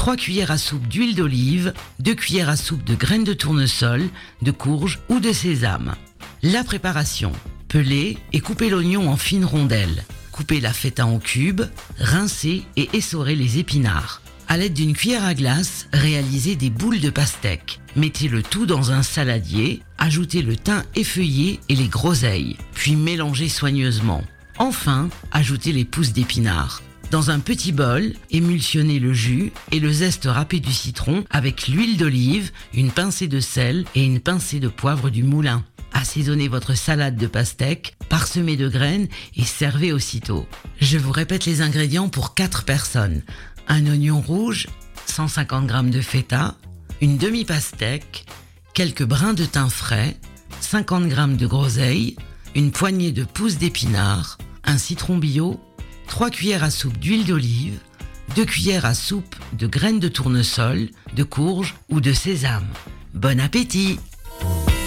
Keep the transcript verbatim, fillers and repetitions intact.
trois cuillères à soupe d'huile d'olive, deux cuillères à soupe de graines de tournesol, de courge ou de sésame. La préparation. Pelez et coupez l'oignon en fines rondelles. Coupez la feta en cubes, rincez et essorez les épinards. À l'aide d'une cuillère à glace, réalisez des boules de pastèque. Mettez le tout dans un saladier, ajoutez le thym effeuillé et les groseilles, puis mélangez soigneusement. Enfin, ajoutez les pousses d'épinards. Dans un petit bol, émulsionnez le jus et le zeste râpé du citron avec l'huile d'olive, une pincée de sel et une pincée de poivre du moulin. Assaisonnez votre salade de pastèque, parsemez de graines et servez aussitôt. Je vous répète les ingrédients pour quatre personnes. Un oignon rouge, cent cinquante grammes de feta, une demi-pastèque, quelques brins de thym frais, cinquante grammes de groseilles, une poignée de pousses d'épinards, un citron bio, trois cuillères à soupe d'huile d'olive, deux cuillères à soupe de graines de tournesol, de courge ou de sésame. Bon appétit!